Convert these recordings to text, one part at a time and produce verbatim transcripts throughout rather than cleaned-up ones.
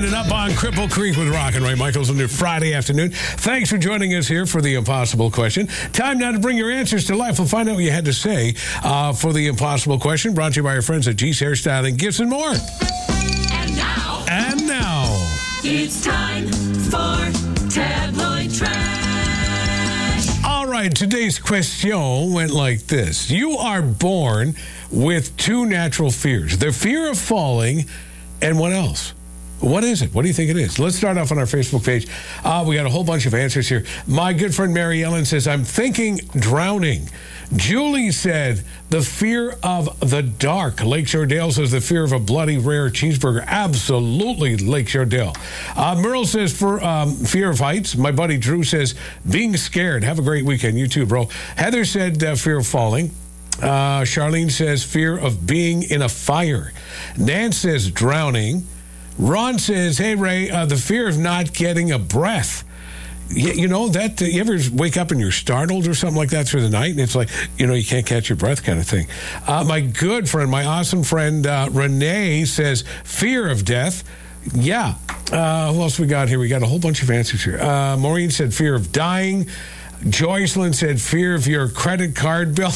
Coming up on Cripple Creek with Rock and Ray Michaels on your Friday afternoon. Thanks for joining us here for the Impossible Question. Time now to bring your answers to life. We'll find out what you had to say uh, for the Impossible Question. Brought to you by our friends at G's Hairstyling, Gifts and more. And now. And now. It's time for Tabloid Trash. All right, today's question went like this. You are born with two natural fears. The fear of falling and what else? What is it? What do you think it is? Let's start off on our Facebook page. Uh, we got a whole bunch of answers here. My good friend Mary Ellen says, I'm thinking drowning. Julie said, the fear of the dark. Lakeshore Dale says, the fear of a bloody rare cheeseburger. Absolutely, Lakeshore Dale. Uh, Merle says, for um, fear of heights. My buddy Drew says, being scared. Have a great weekend. You too, bro. Heather said, uh, fear of falling. Uh, Charlene says, fear of being in a fire. Nance says, drowning. Ron says, hey, Ray, uh, the fear of not getting a breath. You, you know, that uh, you ever wake up and you're startled or something like that through the night? And it's like, you know, you can't catch your breath kind of thing. Uh, my good friend, my awesome friend, uh, Renee says, fear of death. Yeah. Uh, who else we got here? We got a whole bunch of answers here. Uh, Maureen said, fear of dying. Joycelyn said, fear of your credit card bill.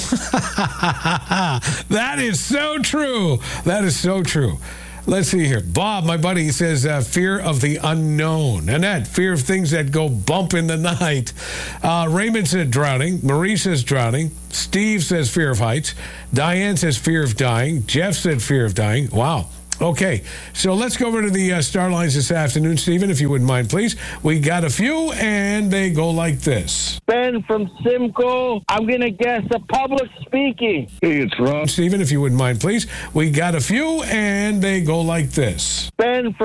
That is so true. That is so true. Let's see here. Bob, my buddy, he says, uh, fear of the unknown. Annette, fear of things that go bump in the night. Uh, Raymond said drowning. Marie says drowning. Steve says fear of heights. Diane says fear of dying. Jeff said fear of dying. Wow. Okay, so let's go over to the uh, star lines this afternoon, Stephen, if you wouldn't mind, please. We got a few, and they go like this. Ben from Simcoe. I'm going to guess a public speaking. Hey, it's Ron. Stephen, if you wouldn't mind, please. We got a few, and they go like this. Ben from